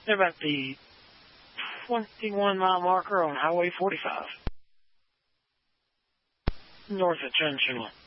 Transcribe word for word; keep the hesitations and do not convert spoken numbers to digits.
They're about the twenty-one mile marker on Highway forty-five, north of Chunchula.